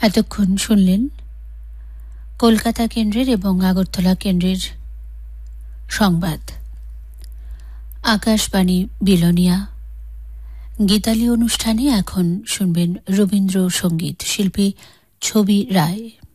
এতক্ষণ শুনলেন কলকাতা কেন্দ্রের এবং আগরতলা কেন্দ্রের সংবাদ। আকাশবাণী বিলোনিয়া গীতালি অনুষ্ঠানে এখন শুনবেন রবীন্দ্র সঙ্গীত, শিল্পী ছবি রায়।